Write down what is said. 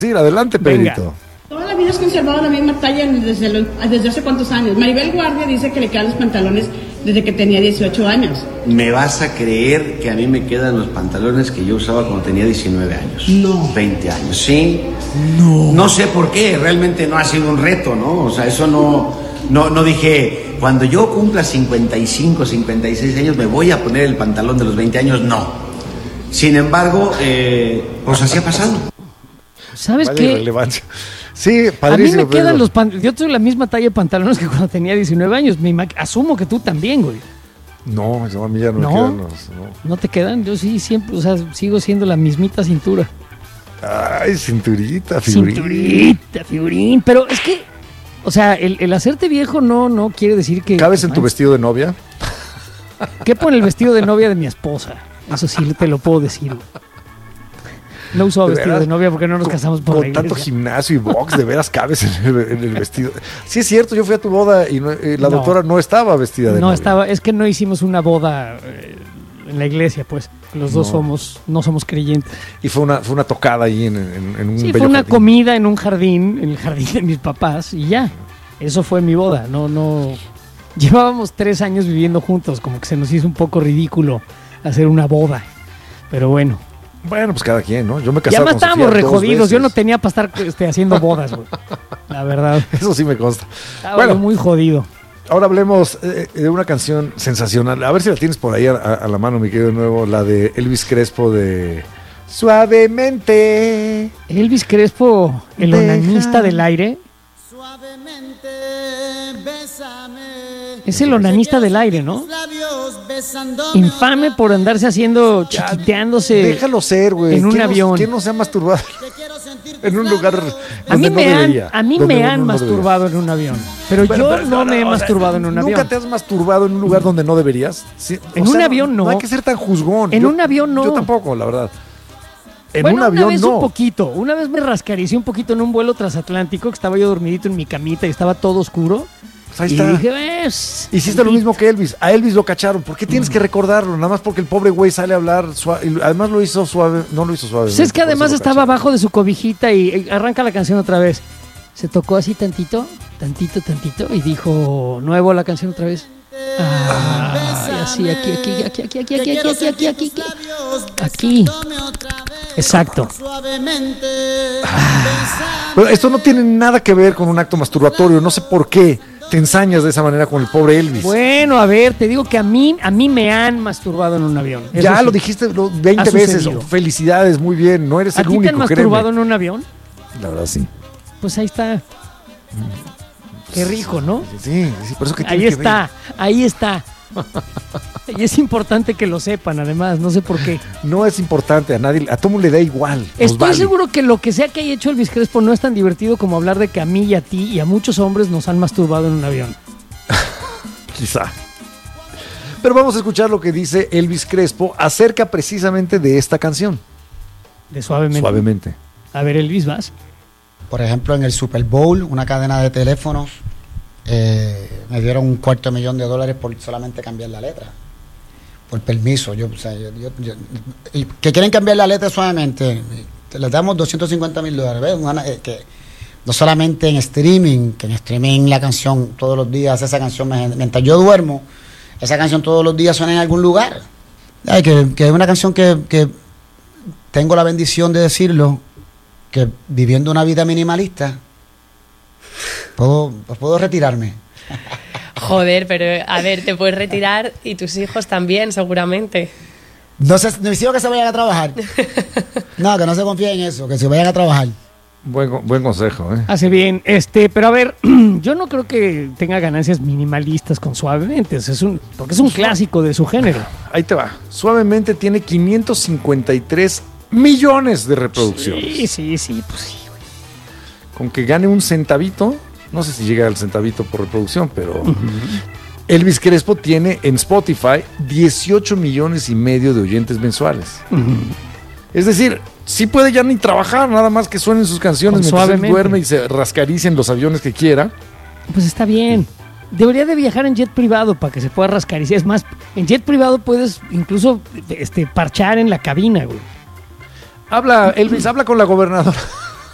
Sí, adelante, Pedrito. Toda la vida has conservado la misma talla desde hace cuántos años. Maribel Guardia dice que le quedan los pantalones desde que tenía 18 años. ¿Me vas a creer que a mí me quedan los pantalones que yo usaba cuando tenía 19 años? No. 20 años, ¿sí? No. No sé por qué, realmente no ha sido un reto, ¿no? O sea, eso no dije, cuando yo cumpla 55, 56 años me voy a poner el pantalón de los 20 años, no. Sin embargo, pues así ha pasado. ¿Sabes Vaya qué? irrelevancia. Sí, padrísimo. A mí me quedan los pantalones. Yo tuve la misma talla de pantalones que cuando tenía 19 años. Asumo que tú también, güey. No, a mí ya no me quedan los... ¿No te quedan? Yo sí, siempre, o sea, sigo siendo la mismita cintura. Ay, cinturita, figurín. Cinturita, figurín. Pero es que, o sea, el hacerte viejo no quiere decir que... ¿Cabes en tu vestido de novia? Quepo en el vestido de novia de mi esposa. Eso sí te lo puedo decir. No uso vestido de novia porque no nos casamos por la iglesia. Con tanto gimnasio y box, de veras cabes en el vestido. Sí, es cierto, yo fui a tu boda y la doctora no estaba vestida de novia. No estaba, es que no hicimos una boda en la iglesia, pues. Los dos no somos creyentes. Y fue una tocada ahí en un sí, bello fue una jardín. comida en un jardín, en el jardín de mis papás, y ya. Eso fue mi boda. No. Llevábamos 3 años viviendo juntos, como que se nos hizo un poco ridículo hacer una boda. Pero bueno. Bueno, pues cada quien, ¿no? Yo me Y casaba además con Sofía estábamos 2 rejodidos. veces. Yo no tenía para estar haciendo bodas, güey. La verdad. Eso sí me consta. Estaba yo muy jodido. Ahora hablemos de una canción sensacional. A ver si la tienes por ahí a la mano, mi querido de nuevo. La de Elvis Crespo de Suavemente. Elvis Crespo, el onanista del aire. Suavemente, bésame. Es el onanista del aire, ¿no? Infame por andarse haciendo, chiquiteándose. Déjalo ser, güey. En un avión. ¿Quién no se ha masturbado en un lugar A mí donde no debería? a mí Donde me no han debería. masturbado en un avión. Pero yo no me he masturbado en un avión. ¿Nunca te has masturbado en un lugar donde no deberías? Sí, En un avión no. No hay que ser tan juzgón. En un avión no. Yo tampoco, la verdad. En Bueno, un avión una vez no. un poquito. Una vez me rascaricé un poquito en un vuelo transatlántico, que estaba yo dormidito en mi camita y estaba todo oscuro. Pues ahí Y está. dije, ¿ves? Hiciste lo mismo que Elvis. A Elvis lo cacharon. ¿Por qué tienes que recordarlo? Nada más porque el pobre güey sale a hablar suave. Y además lo hizo suave. No lo hizo suave. Pues es que además estaba abajo de su cobijita y arranca la canción otra vez. Se tocó así tantito, y dijo, nuevo la canción otra vez. Y así, aquí. Exacto. Pero esto no tiene nada que ver con un acto masturbatorio. No sé por qué te ensañas de esa manera con el pobre Elvis. Bueno, a ver, te digo que a mí me han masturbado en un avión. Eso Ya sí. lo dijiste 20 Ha veces. sucedido. Felicidades, muy bien. No eres ¿A el ti único, te han masturbado créeme. en un avión? La verdad, sí. Pues ahí está. Qué rico, ¿no? Sí, por eso que Ahí tienes que ver. ahí está. Y es importante que lo sepan, además, no sé por qué. No es importante a nadie, a todo mundo le da igual. nos Estoy vale. seguro que lo que sea que haya hecho Elvis Crespo no es tan divertido como hablar de que a mí y a ti y a muchos hombres nos han masturbado en un avión. Quizá. Pero vamos a escuchar lo que dice Elvis Crespo acerca precisamente de esta canción. De Suavemente. Suavemente. A ver, Elvis, vas. Por ejemplo, en el Super Bowl, una cadena de teléfonos, me dieron $250,000 por solamente cambiar la letra. Por permiso. Y que quieren cambiar la letra suavemente, les damos $250,000. ¿Ves? Que no solamente en streaming, que en streaming la canción todos los días, esa canción mientras yo duermo, esa canción todos los días suena en algún lugar. Ay, que es una canción que tengo la bendición de decirlo, que viviendo una vida minimalista puedo retirarme. Joder, pero a ver, te puedes retirar y tus hijos también, seguramente. No mis hijos que se vayan a trabajar. No, que no se confíen en eso, que se vayan a trabajar. Buen consejo, ¿eh? Hace bien. Pero a ver, yo no creo que tenga ganancias minimalistas con Suavemente. Porque es un clásico de su género. Ahí te va. Suavemente tiene 553 millones de reproducciones. Sí, pues sí. Con que gane un centavito, no sé si llega al centavito por reproducción, pero Elvis Crespo tiene en Spotify 18 millones y medio de oyentes mensuales. Es decir, sí puede ya ni trabajar, nada más que suenen sus canciones mientras él duerme y se rascaricia en los aviones que quiera. Pues está bien. Debería de viajar en jet privado para que se pueda rascariciar. Es más, en jet privado puedes incluso parchar en la cabina, güey. Elvis, habla con la gobernadora.